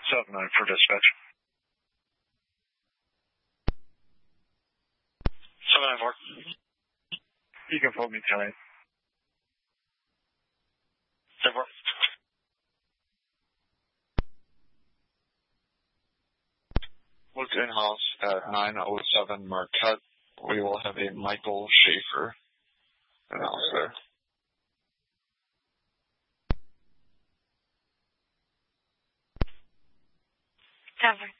7-9 for dispatch. 794. You can hold me tonight. 74. Look in-house at 907 Marquette. We will have a Michael Schaefer announce there. Denver.